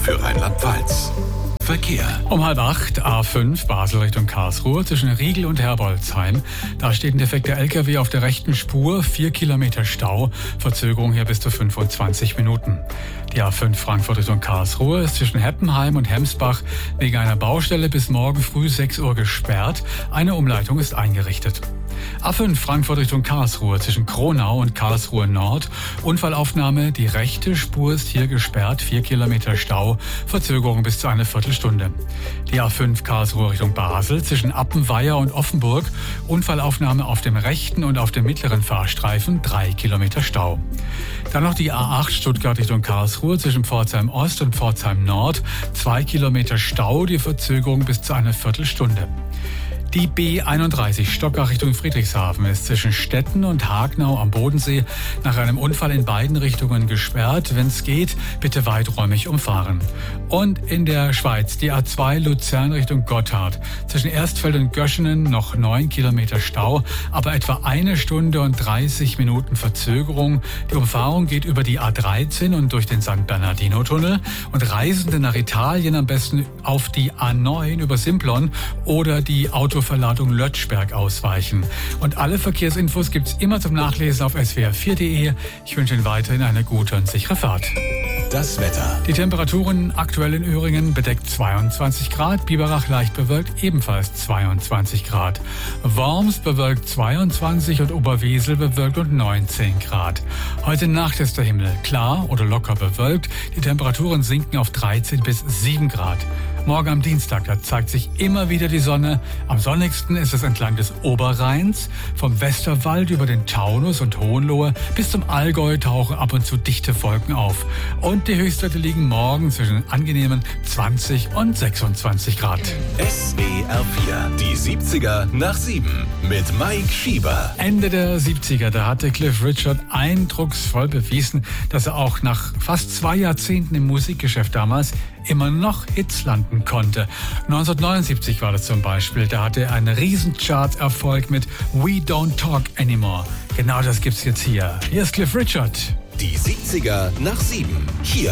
für Rheinland-Pfalz. Verkehr. Um 7:30 A5 Basel Richtung Karlsruhe zwischen Riegel und Herbolzheim. Da steht ein defekter LKW auf der rechten Spur, 4 Kilometer Stau, Verzögerung hier bis zu 25 Minuten. Die A5 Frankfurt Richtung Karlsruhe ist zwischen Heppenheim und Hemsbach wegen einer Baustelle bis morgen früh 6 Uhr gesperrt. Eine Umleitung ist eingerichtet. A5 Frankfurt Richtung Karlsruhe zwischen Kronau und Karlsruhe Nord. Unfallaufnahme, die rechte Spur ist hier gesperrt, 4 Kilometer Stau, Verzögerung bis zu eine Viertelstunde. Die A5 Karlsruhe Richtung Basel zwischen Appenweier und Offenburg. Unfallaufnahme auf dem rechten und auf dem mittleren Fahrstreifen, 3 Kilometer Stau. Dann noch die A8 Stuttgart Richtung Karlsruhe zwischen Pforzheim Ost und Pforzheim Nord, 2 Kilometer Stau, die Verzögerung bis zu einer Viertelstunde. Die B31 Stockach Richtung Friedrichshafen ist zwischen Stetten und Hagnau am Bodensee nach einem Unfall in beiden Richtungen gesperrt. Wenn es geht, bitte weiträumig umfahren. Und in der Schweiz die A2 Luzern Richtung Gotthard. Zwischen Erstfeld und Göschenen noch 9 Kilometer Stau, aber etwa 1 Stunde und 30 Minuten Verzögerung. Die Umfahrung geht über die A13 und durch den San Bernardino-Tunnel. Und Reisende nach Italien am besten auf die A9 über Simplon oder die Autoverladung Lötschberg ausweichen. Und alle Verkehrsinfos gibt's immer zum Nachlesen auf swr4.de. Ich wünsche Ihnen weiterhin eine gute und sichere Fahrt. Das Wetter. Die Temperaturen aktuell in Öhringen bedeckt 22 Grad, Biberach leicht bewölkt ebenfalls 22 Grad. Worms bewölkt 22 und Oberwesel bewölkt und 19 Grad. Heute Nacht ist der Himmel klar oder locker bewölkt. Die Temperaturen sinken auf 13 bis 7 Grad. Morgen am Dienstag, da zeigt sich immer wieder die Sonne. Am sonnigsten ist es entlang des Oberrheins. Vom Westerwald über den Taunus und Hohenlohe bis zum Allgäu tauchen ab und zu dichte Wolken auf. Und die Höchstwerte liegen morgen zwischen angenehmen 20 und 26 Grad. SWR 4, die 70er nach 7 mit Mike Schieber. Ende der 70er, da hatte Cliff Richard eindrucksvoll bewiesen, dass er auch nach fast 2 Jahrzehnten im Musikgeschäft damals immer noch Hits landen konnte. 1979 war das zum Beispiel. Da hatte er einen Riesencharts-Erfolg mit We Don't Talk Anymore. Genau das gibt's jetzt hier. Hier ist Cliff Richard. Die 70er nach 7. Hier